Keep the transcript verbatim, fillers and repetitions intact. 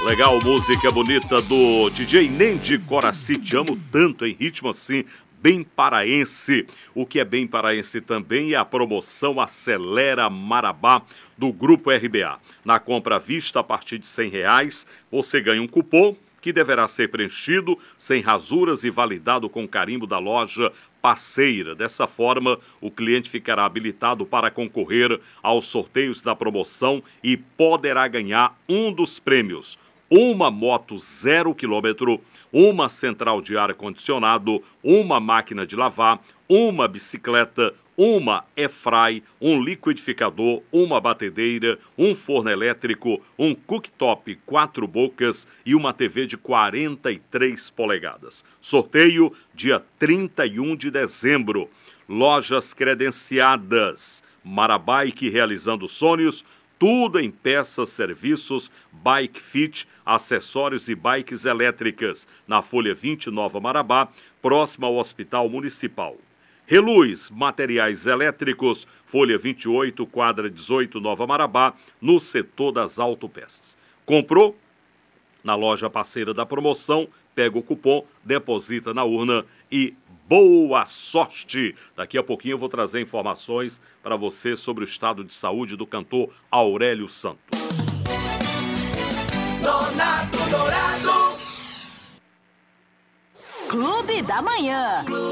Legal, música bonita do D J Nendi Coraci. Te amo tanto, em ritmo assim, bem paraense. O que é bem paraense também é a promoção Acelera Marabá do Grupo R B A. Na compra à vista, a partir de cem reais, você ganha um cupom que deverá ser preenchido sem rasuras e validado com carimbo da loja parceira. Dessa forma, o cliente ficará habilitado para concorrer aos sorteios da promoção e poderá ganhar um dos prêmios: uma moto zero quilômetro, uma central de ar-condicionado, uma máquina de lavar, uma bicicleta, uma airfry, um liquidificador, uma batedeira, um forno elétrico, um cooktop quatro bocas e uma T V de quarenta e três polegadas. Sorteio dia trinta e um de dezembro. Lojas credenciadas. Marabike realizando sonhos. Tudo em peças, serviços, bike fit, acessórios e bikes elétricas. Na Folha vinte, Nova Marabá, próxima ao Hospital Municipal. Reluz, materiais elétricos, Folha vinte e oito, quadra dezoito, Nova Marabá, no setor das autopeças. Comprou? Na loja parceira da promoção, pega o cupom, deposita na urna e boa sorte! Daqui a pouquinho eu vou trazer informações para você sobre o estado de saúde do cantor Aurélio Santos. Dourado. Clube da Manhã.